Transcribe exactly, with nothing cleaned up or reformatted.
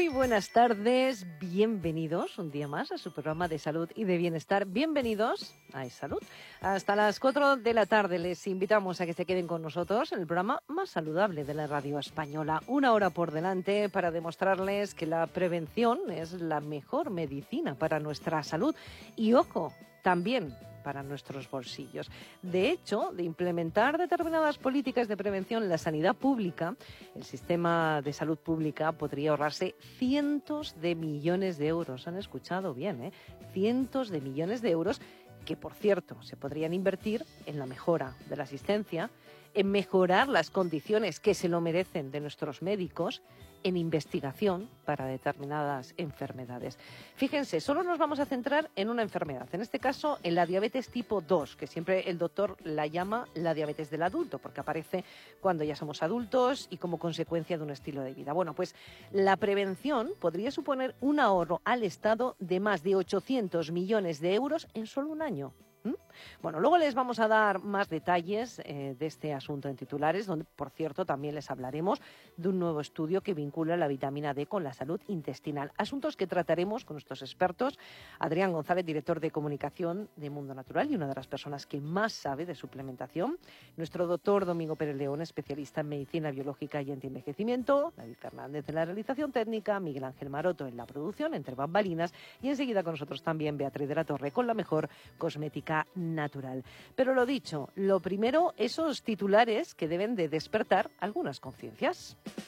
buenas tardes, bienvenidos un día más a su programa de salud y de bienestar. Bienvenidos a Es Salud. Hasta las cuatro de la tarde les invitamos a que se queden con nosotros en el programa más saludable de la radio española. Una hora por delante para demostrarles que la prevención es la mejor medicina para nuestra salud. Y ojo, también para nuestros bolsillos. De hecho, de implementar determinadas políticas de prevención en la sanidad pública, el sistema de salud pública podría ahorrarse cientos de millones de euros. ¿Han escuchado bien, eh? Cientos de millones de euros que, por cierto, se podrían invertir en la mejora de la asistencia, en mejorar las condiciones que se lo merecen de nuestros médicos, en investigación para determinadas enfermedades. Fíjense, solo nos vamos a centrar en una enfermedad, en este caso en la diabetes tipo dos, que siempre el doctor la llama la diabetes del adulto, porque aparece cuando ya somos adultos y como consecuencia de un estilo de vida. Bueno, pues la prevención podría suponer un ahorro al Estado de más de ochocientos millones de euros en solo un año. ¿Mm? Bueno, luego les vamos a dar más detalles eh, de este asunto en titulares, donde, por cierto, también les hablaremos de un nuevo estudio que vincula la vitamina D con la salud intestinal. Asuntos que trataremos con nuestros expertos. Adrián González, director de comunicación de Mundo Natural y una de las personas que más sabe de suplementación. Nuestro doctor Domingo Pérez León, especialista en medicina biológica y antienvejecimiento. David Fernández en la realización técnica. Miguel Ángel Maroto en la producción, entre bambalinas. Y enseguida con nosotros también Beatriz de la Torre con la mejor cosmética natural. Pero lo dicho, lo primero, esos titulares que deben de despertar algunas conciencias.